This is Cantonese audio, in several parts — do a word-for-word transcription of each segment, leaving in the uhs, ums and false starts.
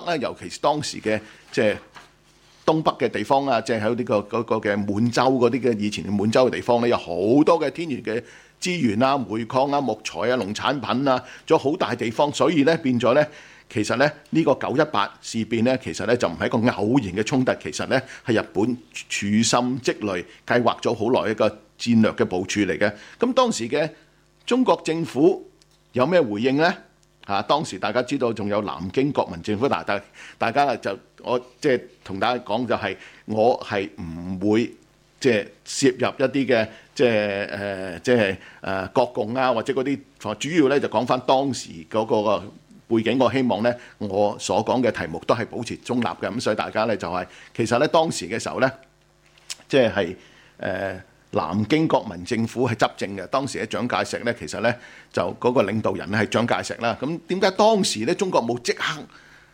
咧，尤其是當時嘅即係東北嘅地方啊，即係喺呢個嗰個嘅滿洲嗰啲嘅以前嘅滿洲嘅地方咧，有好多嘅天然嘅資源啊、煤礦啊、木材啊、農產品啊，仲有好大地方，所以咧變咗咧。其實咧，呢個九一八事變咧，其實咧就唔係一個偶然嘅衝突，其實咧係日本處心積慮計劃咗好耐一個戰略嘅部署嚟嘅。咁當時嘅中國政府有咩回應呢？嚇，當時大家知道仲有南京國民政府，但係大家就我即係同大家講就係，我係唔會即係涉入一啲嘅即係誒即係誒國共啊，或者嗰啲，主要咧就講翻當時嗰個背景，我希望咧，我所講嘅題目都係保持中立嘅，咁所以大家咧就係、是、其實咧當時嘅時候咧，即係誒南京國民政府係執政嘅，當時嘅蔣介石咧，其實咧就嗰個領導人咧係蔣介石啦。咁點解當時咧中國冇即刻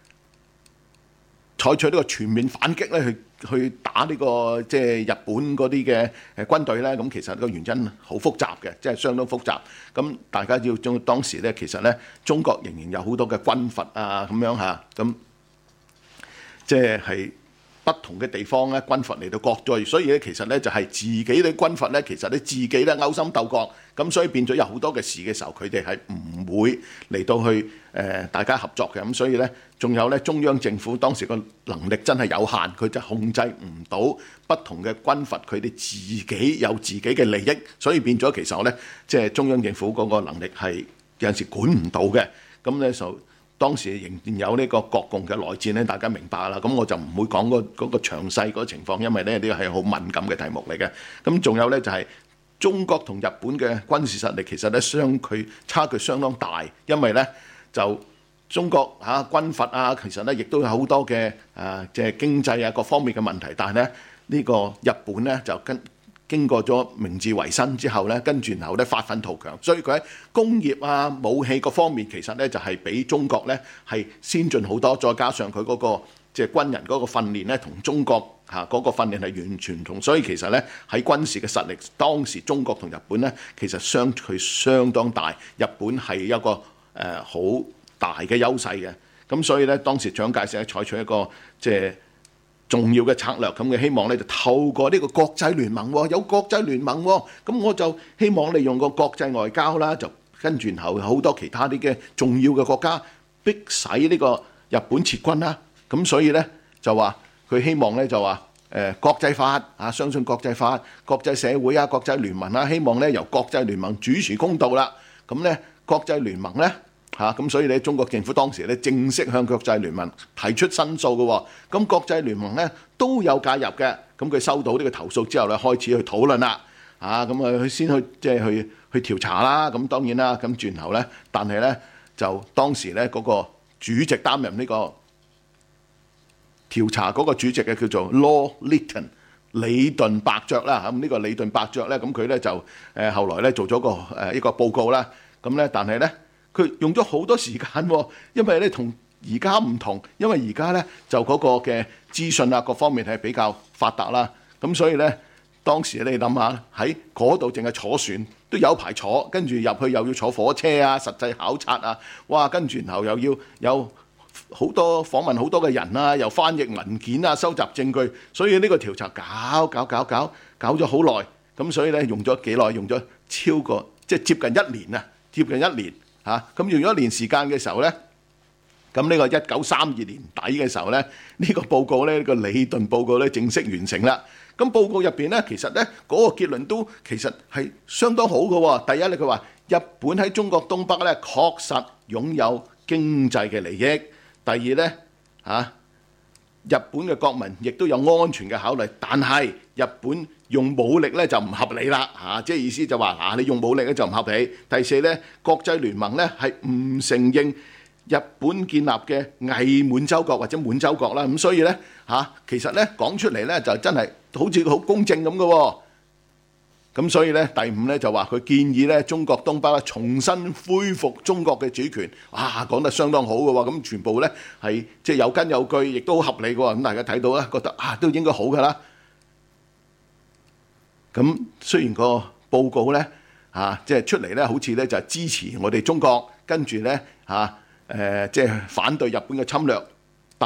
採取呢個全面反擊咧，去去打呢、這個即係、就是、日本嗰啲嘅誒軍隊咧？咁其實個原因好複雜嘅，即係相當複雜。咁大家要將當時咧，其實咧中國仍然有好多嘅軍閥啊，咁樣嚇，咁即係係不同嘅地方咧，軍閥嚟到割據，所以咧其實咧就係自己啲軍閥咧，其實咧自己咧勾心鬥角，咁所以變咗有好多嘅事嘅時候，佢哋係唔會嚟到去誒、呃、大家合作嘅。咁所以咧，仲有咧中央政府當時個能力真係有限，佢就控制唔到不同嘅軍閥，佢哋自己有自己嘅利益，所以變咗其實咧，即係中央政府嗰個能力係有陣時管唔到嘅。咁咧就當時仍然有呢個國共嘅內戰咧，大家明白啦。咁我就唔會講嗰嗰個詳細嗰個情況，因為咧呢個係好敏感嘅題目嚟嘅。咁仲有咧就係中國同日本嘅軍事實力其實咧相距差距相當大，因為咧就中國嚇、啊、軍閥啊，其實咧亦都有好多嘅誒即係經濟啊各方面嘅問題，但係咧呢個日本咧就跟經過咗明治維新之後咧，跟住然後咧發奮圖強，所以佢喺工業啊、武器各方面其實咧就係比中國咧係先進好多，再加上佢嗰個即係軍人嗰個訓練咧，同中國嚇嗰個訓練係完全唔同，所以其實咧喺軍事嘅實力，當時中國同日本咧其實相距相當大，日本係一個誒好大嘅優勢嘅，咁所以咧當時蔣介石採取一個即係重要嘅策略，咁嘅希望咧就透過呢個國際聯盟，有國際聯盟，咁我就希望利用個國際外交啦，就跟住然後好多其他啲嘅重要嘅國家逼使呢個日本撤軍啦，咁所以咧就話佢希望咧就話誒國際法啊，相信國際法、國際社會啊、國際聯盟啊，希望咧由國際聯盟主持公道啦，咁咧國際聯盟咧。嚇咁、啊、所以咧，中國政府當時咧正式向國際聯盟提出申訴嘅喎。咁國際聯盟咧都有介入嘅。咁佢收到呢個投訴之後咧，開始去討論啦。啊咁啊，佢先去即係去去調查啦。咁當然啦，咁轉頭咧，但係咧就當時咧嗰個主席擔任呢個調查嗰個主席嘅叫做 Lord Lytton 李頓伯爵啦。咁呢個李頓伯爵咧，咁佢咧就誒後來咧做咗個誒一個報告啦。咁咧，但係咧。佢用咗好多時間喎，因為咧同而家唔同，因為而家咧就嗰個嘅資訊啊各方面係比較發達啦，咁所以咧當時你諗下喺嗰度淨係坐船都有排坐，跟住入去又要坐火車啊，實際考察啊，哇，跟住然後又要有好多訪問好多嘅人啊，又翻譯文件啊，收集證據，所以呢個調查搞搞搞搞搞咗好耐，咁所以咧用咗幾耐？用咗超過即係接近一年啊，接近一年。嚇咁用咗一年時間嘅時候咧，咁呢個一九三二年底嘅時候咧，呢個報告咧，呢個李頓報告咧正式完成啦。咁報告入邊咧，其實咧嗰個結論都其實係相當好嘅喎。第一咧，佢話日本喺中國東北咧確實擁有經濟嘅利益。第二咧嚇，日本嘅國民亦都有安全嘅考慮，但係日本用武力咧就唔合理啦嚇，即係意思就話嗱，你用武力咧就唔合理。第四咧，國際聯盟咧係唔承認日本建立嘅偽滿洲國或者滿洲國啦，咁所以咧嚇，其實咧講出嚟咧就真係好似好公正咁嘅喎。咁所以咧第五咧就話佢建議咧中國東北咧重新恢復中國嘅主權，哇講得相當好嘅喎，咁全部咧係即係有根有據，亦都好合理嘅喎。咁大家睇到咧覺得啊都應該好嘅啦。咁雖然個報告咧嚇，即係出嚟咧，好似咧就係支持我哋中國，跟住咧嚇誒，即係反對日本嘅侵略。